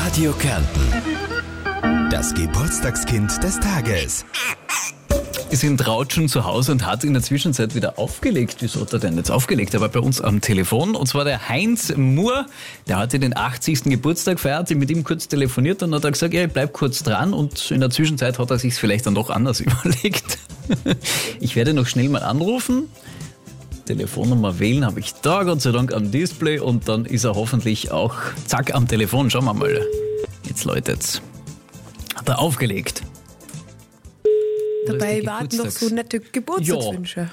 Radio Kärnten. Das Geburtstagskind des Tages. Ist in Trautschen zu Hause und hat in der Zwischenzeit wieder aufgelegt. Wieso hat er denn jetzt aufgelegt? Er war bei uns am Telefon. Und zwar der Heinz Mohr, der hatte den 80. Geburtstag gefeiert. Ich mit ihm kurz telefoniert und hat er gesagt, ja, ich bleib kurz dran. Und in der Zwischenzeit hat er sich vielleicht dann doch anders überlegt. Ich werde noch schnell mal anrufen. Telefonnummer wählen habe ich da, Gott sei Dank am Display. Und dann ist er hoffentlich auch zack am Telefon. Schauen wir mal. Jetzt läutet's. Hat er aufgelegt. Dabei warten noch so nette Geburtstagswünsche.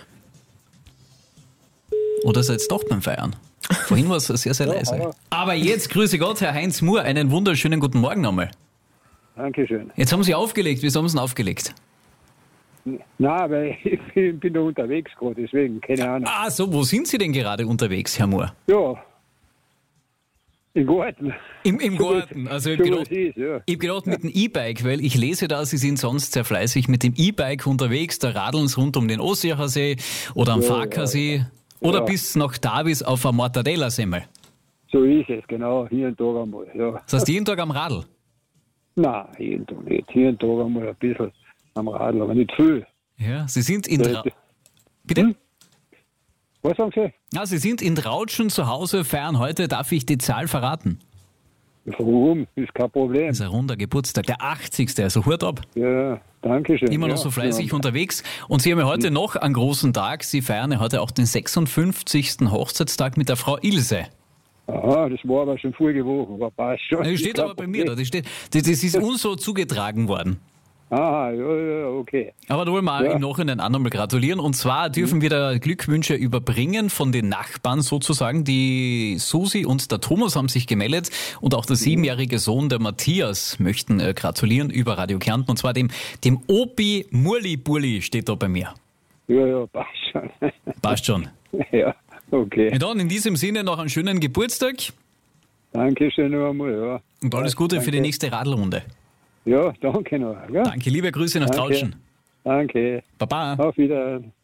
Oder seid ihr doch beim Feiern? Vorhin war es sehr, sehr leise. Aber jetzt, grüße Gott, Herr Heinz Mohr, einen wunderschönen guten Morgen nochmal. Dankeschön. Jetzt haben Sie aufgelegt. Wieso haben Sie ihn aufgelegt? Na, weil ich bin da unterwegs gerade, deswegen, keine Ahnung. Ah, so, wo sind Sie denn gerade unterwegs, Herr Mohr? Ja, im Garten. Im Garten. Also ich So habe was ist, ja. gedacht mit dem E-Bike, weil ich lese da, Sie sind sonst sehr fleißig mit dem E-Bike unterwegs, da radeln Sie rund um den Ossiacher See oder am Farkasee oder bis nach Davis auf eine Mortadella-Semmel. So ist es, genau, jeden Tag einmal, ja. Das heißt, jeden Tag am Radl? Nein, jeden Tag nicht. Jeden Tag einmal ein bisschen am Radl, aber nicht viel. Ja, Sie sind in Bitte? Bitte? Was sagen Sie? Ja, Sie sind in Trautschen zu Hause, feiern heute. Darf ich die Zahl verraten? Warum? Ist kein Problem. Das ist ein runder Geburtstag, der 80. Also Hut ab. Ja, danke schön. Immer noch ja, so fleißig ja. unterwegs. Und Sie haben ja heute noch einen großen Tag. Sie feiern ja heute auch den 56. Hochzeitstag mit der Frau Ilse. Aha, das war aber schon vorige Woche, aber passt schon. Das steht aber bei mir da. Das ist uns so zugetragen worden. Aha, ja, okay. Aber da wollen wir im Nachhinein auch nochmal gratulieren. Und zwar dürfen wir da Glückwünsche überbringen von den Nachbarn sozusagen. Die Susi und der Thomas haben sich gemeldet und auch der 7-jährige Sohn, der Matthias, möchten gratulieren über Radio Kärnten. Und zwar dem Opi Murli Burli steht da bei mir. Ja, passt schon. Passt schon. Ja, okay. Und dann in diesem Sinne noch einen schönen Geburtstag Danke schön noch einmal, ja. und alles Gute für die nächste Radlrunde. Ja, danke noch. Ja. Danke, liebe Grüße nach Trautschen. Danke. Baba. Auf Wiedersehen.